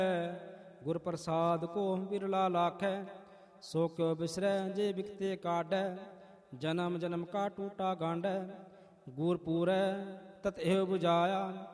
ਗੁਰ ਪ੍ਰਸਾਦ ਕੋ ਬਿਰਲਾ ਲਾਖੈ। ਸੋ ਕਿਉ ਬਿਸਰੈ ਜੇ ਬਿਕਤੇ ਕਾਢੈ। ਜਨਮ ਜਨਮ ਕਾ ਟੂਟਾ ਗਾਂਢੈ। ਗੁਰ ਪੂਰੈ ਤਤ ਇਹੋ ਬੁਝਾਇਆ।